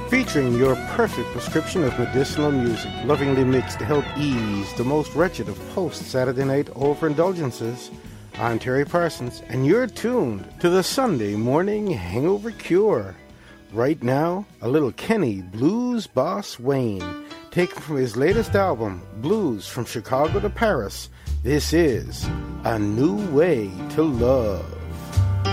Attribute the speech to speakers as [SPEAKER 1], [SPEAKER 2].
[SPEAKER 1] featuring your perfect prescription of medicinal music, lovingly mixed to help ease the most wretched of post-Saturday night overindulgences. I'm Terry Parsons, and you're tuned to the Sunday Morning Hangover Cure. Right now, a little Kenny Blues Boss Wayne, taken from his latest album, Blues from Chicago to Paris. This is A New Way to Love.